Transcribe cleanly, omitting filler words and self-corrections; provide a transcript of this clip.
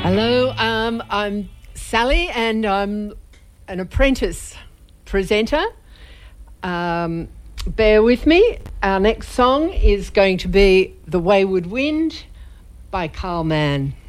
Hello, I'm Sally and I'm an apprentice presenter. Bear with me. Our next song is going to be The Wayward Wind by Carl Mann.